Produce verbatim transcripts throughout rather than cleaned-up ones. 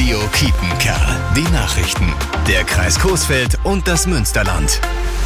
Radio Kiepenkerl. Die Nachrichten. Der Kreis Coesfeld und das Münsterland.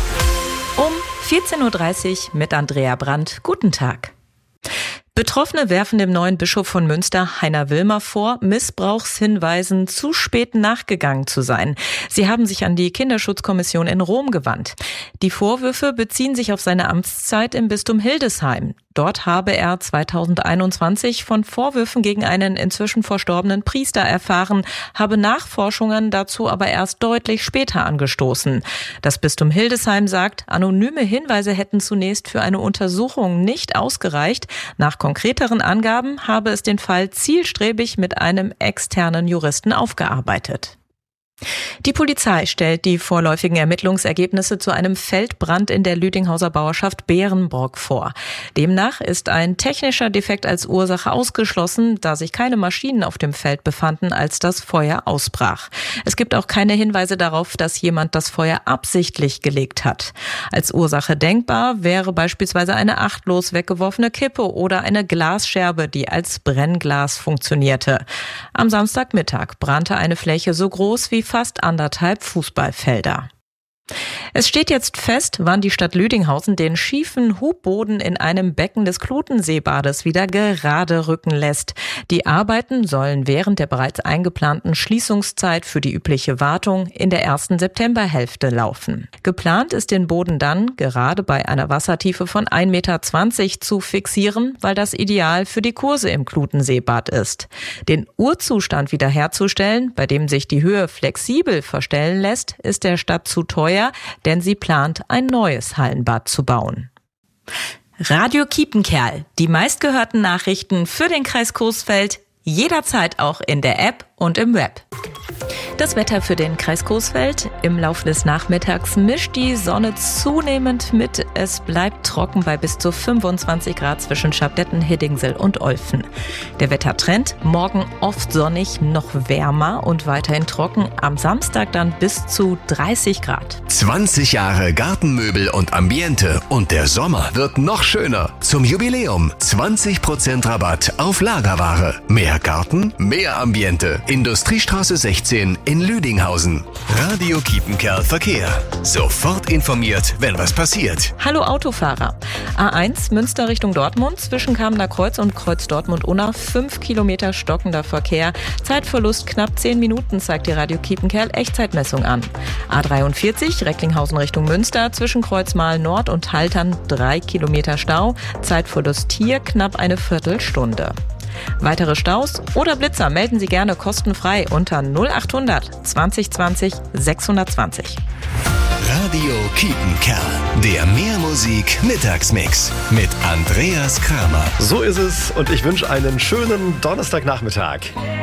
Um vierzehn Uhr dreißig mit Andrea Brandt. Guten Tag. Betroffene werfen dem neuen Bischof von Münster, Heiner Wilmer, vor, Missbrauchshinweisen zu spät nachgegangen zu sein. Sie haben sich an die Kinderschutzkommission in Rom gewandt. Die Vorwürfe beziehen sich auf seine Amtszeit im Bistum Hildesheim. Dort habe er zweitausendeinundzwanzig von Vorwürfen gegen einen inzwischen verstorbenen Priester erfahren, habe Nachforschungen dazu aber erst deutlich später angestoßen. Das Bistum Hildesheim sagt, anonyme Hinweise hätten zunächst für eine Untersuchung nicht ausgereicht. Nach konkreteren Angaben habe es den Fall zielstrebig mit einem externen Juristen aufgearbeitet. Die Polizei stellt die vorläufigen Ermittlungsergebnisse zu einem Feldbrand in der Lüdinghauser Bauerschaft Bärenbrock vor. Demnach ist ein technischer Defekt als Ursache ausgeschlossen, da sich keine Maschinen auf dem Feld befanden, als das Feuer ausbrach. Es gibt auch keine Hinweise darauf, dass jemand das Feuer absichtlich gelegt hat. Als Ursache denkbar wäre beispielsweise eine achtlos weggeworfene Kippe oder eine Glasscherbe, die als Brennglas funktionierte. Am Samstagmittag brannte eine Fläche so groß wie fast anderthalb Fußballfelder. Es steht jetzt fest, wann die Stadt Lüdinghausen den schiefen Hubboden in einem Becken des Klutenseebades wieder gerade rücken lässt. Die Arbeiten sollen während der bereits eingeplanten Schließungszeit für die übliche Wartung in der ersten Septemberhälfte laufen. Geplant ist, den Boden dann gerade bei einer Wassertiefe von ein Meter zwanzig zu fixieren, weil das ideal für die Kurse im Klutenseebad ist. Den Urzustand wiederherzustellen, bei dem sich die Höhe flexibel verstellen lässt, ist der Stadt zu teuer, denn sie plant, ein neues Hallenbad zu bauen. Radio Kiepenkerl, die meistgehörten Nachrichten für den Kreis Coesfeld, jederzeit auch in der App und im Web. Das Wetter für den Kreis Coesfeld. Im Laufe des Nachmittags mischt die Sonne zunehmend mit. Es bleibt trocken bei bis zu fünfundzwanzig Grad zwischen Schabdetten, Hiddingsel und Olfen. Der Wettertrend: morgen oft sonnig, noch wärmer und weiterhin trocken. Am Samstag dann bis zu dreißig Grad. zwanzig Jahre Gartenmöbel und Ambiente und der Sommer wird noch schöner. Zum Jubiläum zwanzig Prozent Rabatt auf Lagerware. Mehr Garten, mehr Ambiente. Industriestraße sechzehn in Lüdinghausen. Radio Kiepenkerl Verkehr. Sofort informiert, wenn was passiert. Hallo Autofahrer. A eins Münster Richtung Dortmund zwischen Kamener Kreuz und Kreuz Dortmund-Unna. fünf Kilometer stockender Verkehr. Zeitverlust knapp zehn Minuten, zeigt die Radio Kiepenkerl Echtzeitmessung an. A dreiundvierzig Recklinghausen Richtung Münster zwischen Kreuzmahl Nord und Haltern drei Kilometer Stau. Zeitverlust hier knapp eine Viertelstunde. Weitere Staus oder Blitzer melden Sie gerne kostenfrei unter null achthundert zwanzig zwanzig sechshundertzwanzig. Radio Kiepenkerl, der Mehrmusik-Mittagsmix mit Andreas Kramer. So ist es und ich wünsche einen schönen Donnerstagnachmittag.